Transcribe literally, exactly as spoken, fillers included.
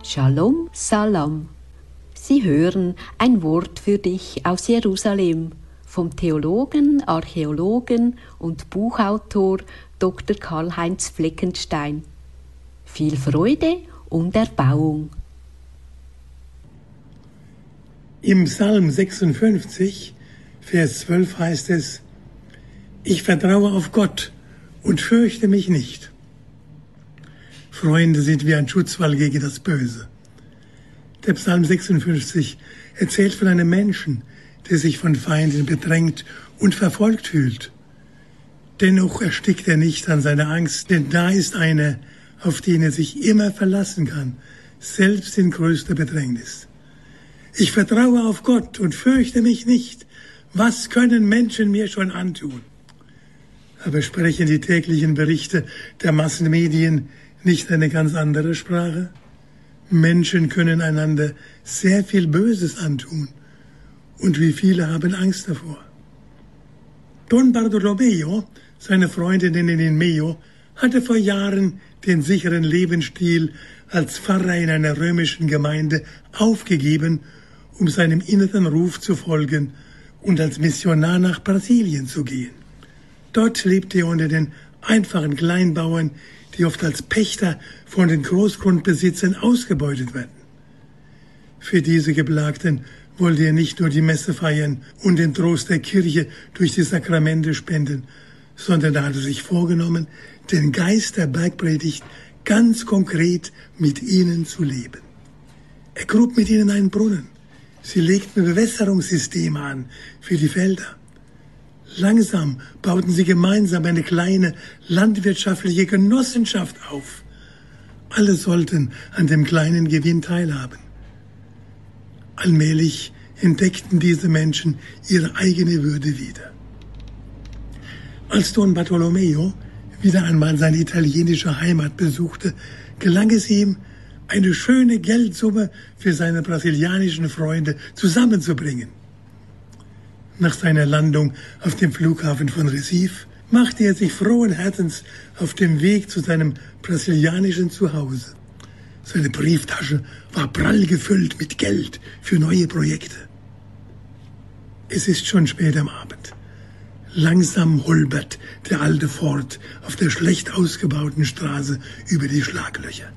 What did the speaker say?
Shalom Salam. Sie hören ein Wort für dich aus Jerusalem vom Theologen, Archäologen und Buchautor Doktor Karl-Heinz Fleckenstein. Viel Freude und Erbauung. Im Psalm sechsundfünfzig, Vers zwölf heißt es: Ich vertraue auf Gott und fürchte mich nicht. Freunde sind wie ein Schutzwall gegen das Böse. Der Psalm sechsundfünfzig erzählt von einem Menschen, der sich von Feinden bedrängt und verfolgt fühlt. Dennoch erstickt er nicht an seiner Angst, denn da ist einer, auf den er sich immer verlassen kann, selbst in größter Bedrängnis. Ich vertraue auf Gott und fürchte mich nicht. Was können Menschen mir schon antun? Aber sprechen die täglichen Berichte der Massenmedien nicht eine ganz andere Sprache? Menschen können einander sehr viel Böses antun. Und wie viele haben Angst davor? Don Bartolomeo, seine Freunde nennen ihn Meo, hatte vor Jahren den sicheren Lebensstil als Pfarrer in einer römischen Gemeinde aufgegeben, um seinem inneren Ruf zu folgen und als Missionar nach Brasilien zu gehen. Dort lebte er unter den einfachen Kleinbauern, die oft als Pächter von den Großgrundbesitzern ausgebeutet werden. Für diese Geplagten wollte er nicht nur die Messe feiern und den Trost der Kirche durch die Sakramente spenden, sondern er hatte sich vorgenommen, den Geist der Bergpredigt ganz konkret mit ihnen zu leben. Er grub mit ihnen einen Brunnen. Sie legten Bewässerungssysteme an für die Felder. Langsam bauten sie gemeinsam eine kleine landwirtschaftliche Genossenschaft auf. Alle sollten an dem kleinen Gewinn teilhaben. Allmählich entdeckten diese Menschen ihre eigene Würde wieder. Als Don Bartolomeo wieder einmal seine italienische Heimat besuchte, gelang es ihm, eine schöne Geldsumme für seine brasilianischen Freunde zusammenzubringen. Nach seiner Landung auf dem Flughafen von Recife machte er sich frohen Herzens auf dem Weg zu seinem brasilianischen Zuhause. Seine Brieftasche war prall gefüllt mit Geld für neue Projekte. Es ist schon spät am Abend. Langsam holpert der Alte fort auf der schlecht ausgebauten Straße über die Schlaglöcher.